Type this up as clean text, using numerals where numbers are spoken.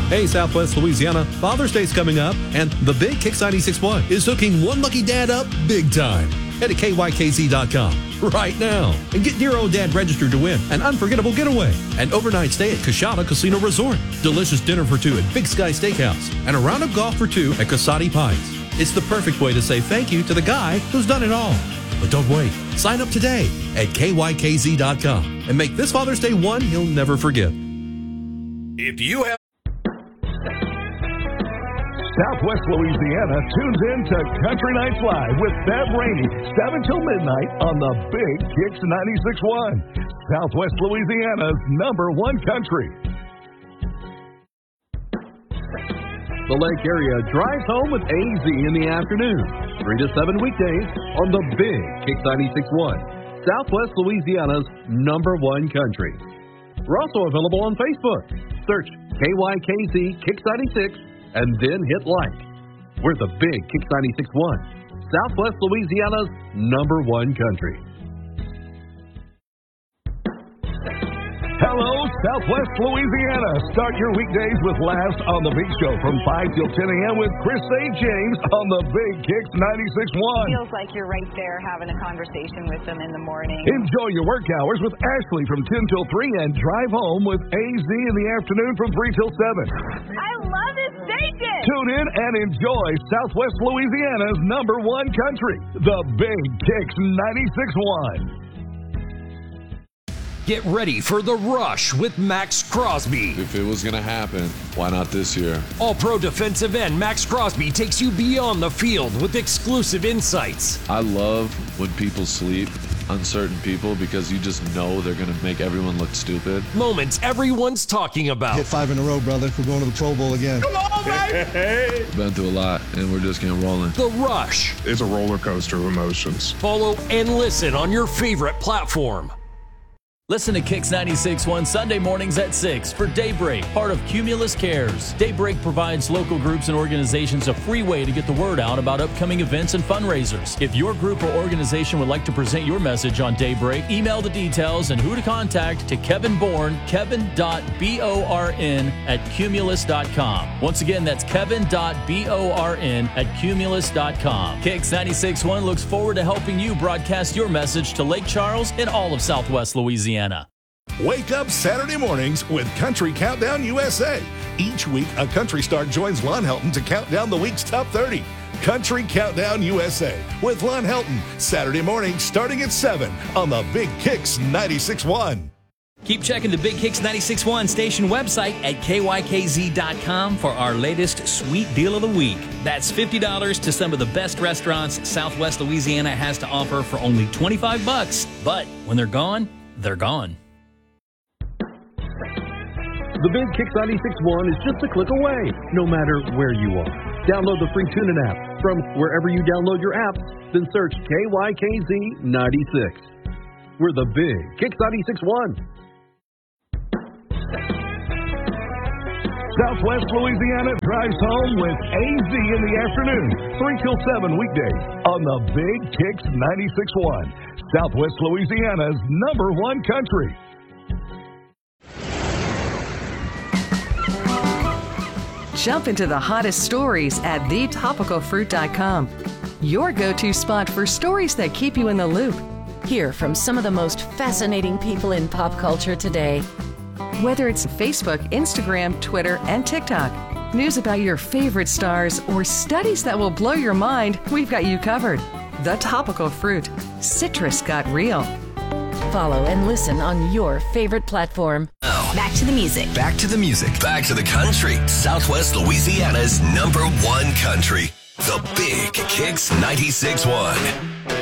Hey, Southwest Louisiana, Father's Day's coming up, and the Big Kicks 96.1 is hooking one lucky dad up big time. Head to KYKZ.com right now and get Dear Old Dad registered to win an unforgettable getaway, an overnight stay at Coshada Casino Resort, delicious dinner for two at Big Sky Steakhouse, and a round of golf for two at Casati Pines. It's the perfect way to say thank you to the guy who's done it all. But don't wait. Sign up today at KYKZ.com and make this Father's Day one you'll never forget. If you have Southwest Louisiana tunes in to Country Nights Live with Bev Rainey, 7 till midnight on the Big Kicks 96.1. Southwest Louisiana's #1 country. The Lake Area drives home with AZ in the afternoon, 3 to 7 weekdays on the Big Kicks 96.1. Southwest Louisiana's #1 country. We're also available on Facebook. Search KYKZ Kicks 96 and then hit like. We're the Big Kicks 96.1, Southwest Louisiana's #1 country. Hello, Southwest Louisiana. Start your weekdays with Last on the Big Show from 5 till 10 a.m. with Chris St. James on the Big Kicks 96.1. Feels like you're right there having a conversation with them in the morning. Enjoy your work hours with Ashley from 10 till 3 and drive home with AZ in the afternoon from 3 till 7. I love this bacon. Tune in and enjoy Southwest Louisiana's #1 country, the Big Kicks 96.1. Get ready for The Rush with Max Crosby. If it was going to happen, why not this year? All-Pro defensive end Max Crosby takes you beyond the field with exclusive insights. I love when people sleep on certain people because you just know they're going to make everyone look stupid. Moments everyone's talking about. Hit 5 in a row, brother. We're going to the Pro Bowl again. Come on, baby! Been through a lot, and we're just getting rolling. The Rush. It's a roller coaster of emotions. Follow and listen on your favorite platform. Listen to Kicks 96.1 Sunday mornings at 6 for Daybreak, part of Cumulus Cares. Daybreak provides local groups and organizations a free way to get the word out about upcoming events and fundraisers. If your group or organization would like to present your message on Daybreak, email the details and who to contact to Kevin Bourne, kevin.born@cumulus.com. Once again, that's kevin.born@cumulus.com. Kicks 96.1 looks forward to helping you broadcast your message to Lake Charles and all of Southwest Louisiana. Wake up Saturday mornings with Country Countdown USA. Each week, a country star joins Lon Helton to count down the week's top 30. Country Countdown USA with Lon Helton, Saturday morning starting at 7 on the Big Kicks 96.1. Keep checking the Big Kicks 96.1 station website at KYKZ.com for our latest sweet deal of the week. That's $50 to some of the best restaurants Southwest Louisiana has to offer for only $25. But when they're gone, they're gone. The Big Kicks 96.1 is just a click away, no matter where you are. Download the free TuneIn app from wherever you download your apps, then search KYKZ 96. We're the Big Kicks 96.1. Southwest Louisiana drives home with AZ in the afternoon, 3 till 7 weekdays on the Big Kicks 96.1. Southwest Louisiana's #1 country. Jump into the hottest stories at thetopicalfruit.com. Your go-to spot for stories that keep you in the loop. Hear from some of the most fascinating people in pop culture today. Whether it's Facebook, Instagram, Twitter, and TikTok, news about your favorite stars, or studies that will blow your mind, we've got you covered. The Topical Fruit. Citrus got real. Follow and listen on your favorite platform. Back to the music. Back to the music. Back to the country. Southwest Louisiana's #1 country. The Big Kicks 96.1.